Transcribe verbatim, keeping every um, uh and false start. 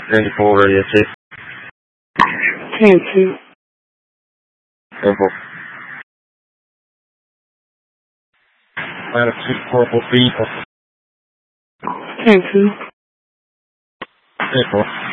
Randy four, radio two. ten two. Purple. Latitude purple, Beagle. ten two. April.